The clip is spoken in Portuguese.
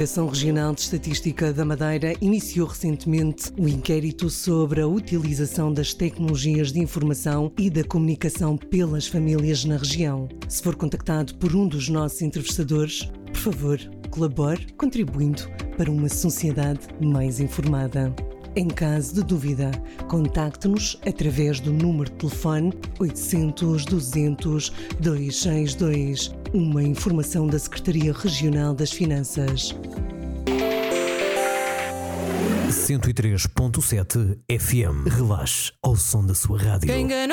Direção Regional de Estatística da Madeira iniciou recentemente o inquérito sobre a utilização das tecnologias de informação e da comunicação pelas famílias na região. Se for contactado por um dos nossos entrevistadores, por favor, colabore contribuindo para uma sociedade mais informada. Em caso de dúvida, contacte-nos através do número de telefone 800 200 262. Uma informação da Secretaria Regional das Finanças. 103.7 FM. Relaxe ao som da sua rádio.